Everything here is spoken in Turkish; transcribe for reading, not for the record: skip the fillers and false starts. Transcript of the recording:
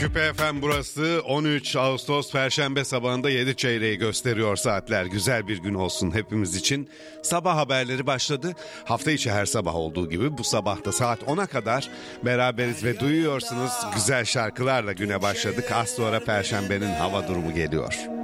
Küpe FM burası. 13 Ağustos Perşembe sabahında 7 çeyreği gösteriyor saatler. Güzel bir gün olsun hepimiz için. Sabah haberleri başladı. Hafta içi her sabah olduğu gibi bu sabah da saat 10'a kadar beraberiz ve duyuyorsunuz güzel şarkılarla güne başladık. Az sonra Perşembenin hava durumu geliyor.